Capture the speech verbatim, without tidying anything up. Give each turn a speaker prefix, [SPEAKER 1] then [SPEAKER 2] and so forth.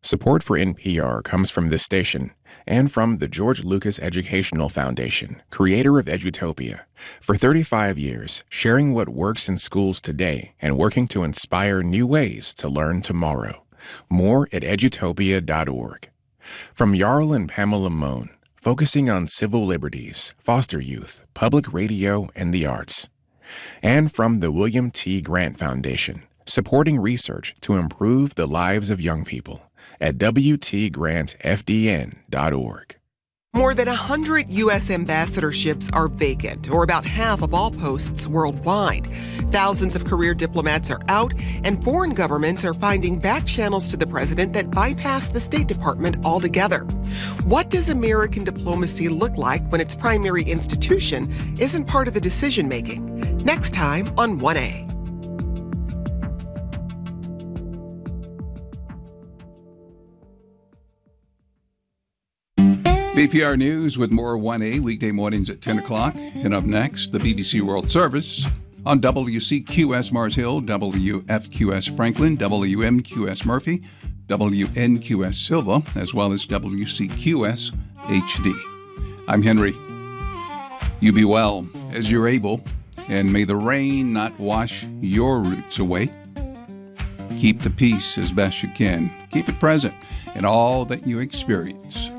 [SPEAKER 1] Support for N P R comes from this station and from the George Lucas Educational Foundation, creator of Edutopia. For thirty-five years, sharing what works in schools today and working to inspire new ways to learn tomorrow. More at edutopia dot org. From Jarl and Pamela Mohn, focusing on civil liberties, foster youth, public radio, and the arts. And from the William T. Grant Foundation, supporting research to improve the lives of young people at w t grant f d n dot org.
[SPEAKER 2] More than one hundred U S ambassadorships are vacant, or about half of all posts worldwide. Thousands of career diplomats are out, and foreign governments are finding back channels to the president that bypass the State Department altogether. What does American diplomacy look like when its primary institution isn't part of the decision-making? Next time on one A.
[SPEAKER 3] B P R News with more one A weekday mornings at ten o'clock. And up next, the B B C World Service on W C Q S Mars Hill, W F Q S Franklin, W M Q S Murphy, W N Q S Silva, as well as W C Q S H D. I'm Henry. You be well as you're able, and may the rain not wash your roots away. Keep the peace as best you can. Keep it present in all that you experience.